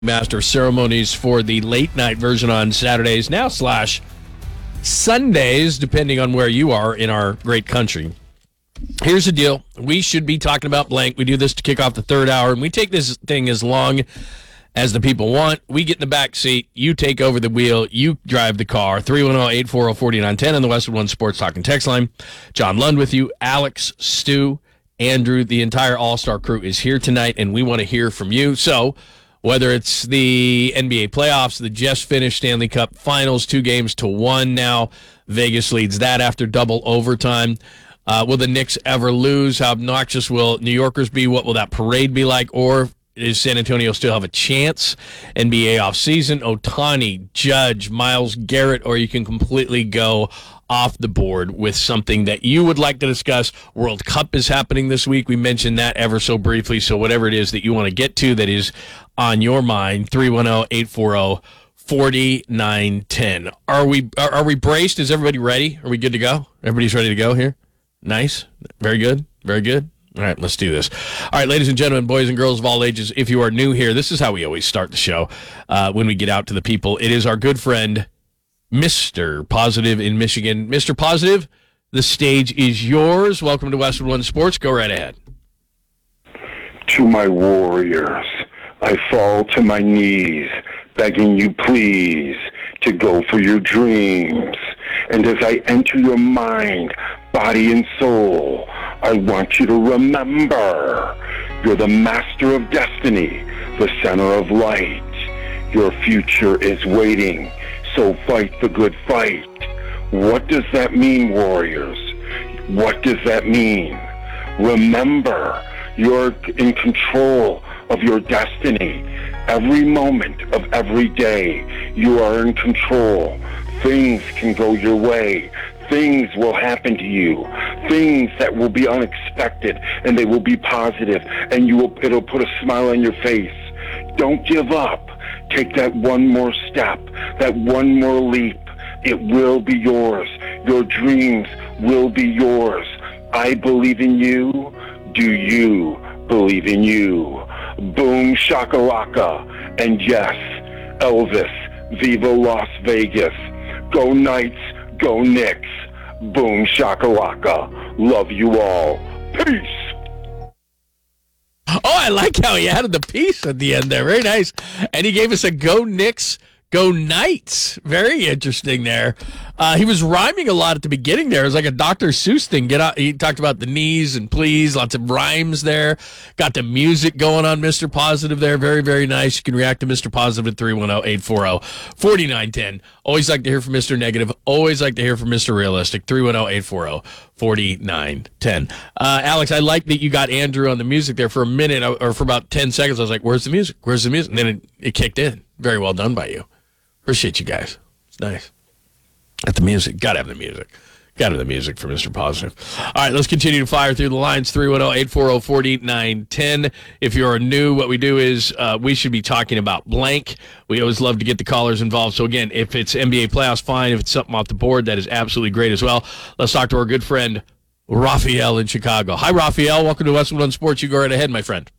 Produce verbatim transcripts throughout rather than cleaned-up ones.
Master of Ceremonies for the late night version on Saturdays now slash Sundays, depending on where you are in our great country. Here's the deal. We should be talking about blank. We do this to kick off the third hour, and we take this thing as long as the people want. We get in the back seat. You take over the wheel. You drive the car. three one zero, eight four zero, four nine one zero on the Westwood One Sports Talk and Text line. John Lund with you. Alex, Stu, Andrew, the entire All-Star crew is here tonight, and we want to hear from you. So whether it's the N B A playoffs, the just finished Stanley Cup Finals, two games to one now. Vegas leads that after double overtime. Uh, will the Knicks ever lose? How obnoxious will New Yorkers be? What will that parade be like? Or does San Antonio still have a chance? N B A offseason, Ohtani, Judge, Myles Garrett, or you can completely go off the board with something that you would like to discuss. World Cup is happening this week. We mentioned that ever so briefly. So whatever it is that you want to get to that is on your mind, three one zero, eight four zero, four nine one zero. Are we are, are we braced? Is everybody ready? Are we good to go? Everybody's ready to go here? Nice. Very good. Very good. All right, let's do this. All right, ladies and gentlemen, boys and girls of all ages, if you are new here, this is how we always start the show uh, when we get out to the people. It is our good friend, Mister Positive in Michigan. Mister Positive, the stage is yours. Welcome to Westwood One Sports. Go right ahead. To my warriors, I fall to my knees, begging you please to go for your dreams. And as I enter your mind, body and soul, I want you to remember you're the master of destiny, the center of light. Your future is waiting, so fight the good fight. What does that mean, warriors? What does that mean? Remember, you're in control of your destiny. Every moment of every day, you are in control. Things can go your way. Things will happen to you. Things that will be unexpected, and they will be positive, and you will, it'll put a smile on your face. Don't give up. Take that one more step, that one more leap. It will be yours. Your dreams will be yours. I believe in you. Do you believe in you? Boom shakalaka. And yes, Elvis, Viva Las Vegas. Go Knights, go Knicks. Boom shakalaka. Love you all. Peace. Oh, I like how he added the piece at the end there. Very nice. And he gave us a go Knicks, go Knights. Very interesting there. Uh, he was rhyming a lot at the beginning there. It was like a Doctor Seuss thing. Get out. He talked about the knees and please. Lots of rhymes there. Got the music going on Mister Positive there. Very, very nice. You can react to Mister Positive at three one zero, eight four zero, four nine one zero. Always like to hear from Mister Negative. Always like to hear from Mister Realistic. three one zero, eight four zero, four nine one zero. Uh, Alex, I like that you got Andrew on the music there for a minute or for about ten seconds. I was like, where's the music? Where's the music? And then it, it kicked in. Very well done by you. Appreciate you guys. It's nice. At the music. Got to have the music. Got to have the music for Mister Positive. All right, let's continue to fire through the lines. three one zero, eight four zero, four nine one zero. If you're new, what we do is uh, we should be talking about blank. We always love to get the callers involved. So, again, if it's N B A playoffs, fine. If it's something off the board, that is absolutely great as well. Let's talk to our good friend, Raphael in Chicago. Hi, Raphael. Welcome to Westwood One Sports. You go right ahead, my friend.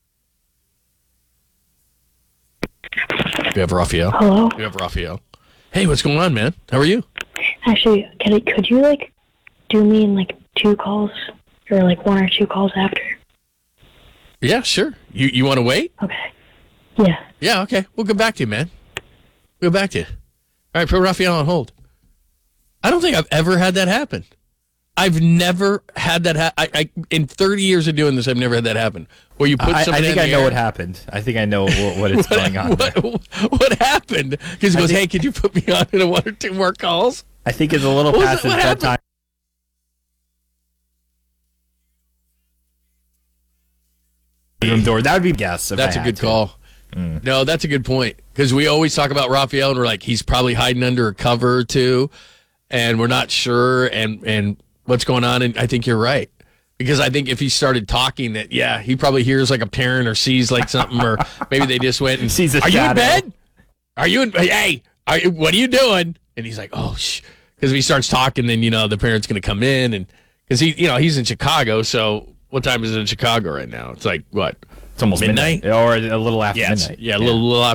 We have Raphael. Hello. We have Raphael. Hey, what's going on, man? How are you? Actually, can I, could you, like, do me in, like, two calls? Or, like, one or two calls after? Yeah, sure. You you want to wait? Okay. Yeah. Yeah, okay. We'll get back to you, man. We'll get back to you. All right, put Raphael on hold. I don't think I've ever had that happen. I've never had that happen. I, I, in thirty years of doing this, I've never had that happen. Where you put I, something I think in I the know air. what happened. I think I know what, what is what, going on. What, there. what happened? Because he goes, think, hey, could you put me on in one or two more calls? I think it's a little What past was his it- what bedtime. Room door. That would be a guess. If That's I a had good to. call. Mm. No, that's a good point. Because we always talk about Raphael, and we're like, he's probably hiding under a cover, too. And we're not sure and, and what's going on. And I think you're right. Because I think if he started talking, that, yeah, he probably hears like a parent or sees like something, or maybe they just went and, Sees a are shadow. you in bed? Are you in, hey, are you, what are you doing? And he's like, oh, shh. Because if he starts talking, then, you know, the parent's going to come in. And because he, you know, he's in Chicago. So what time is it in Chicago right now? It's like, what, It's almost Midnight? midnight, or a little after Yes. midnight. Yeah, a little, little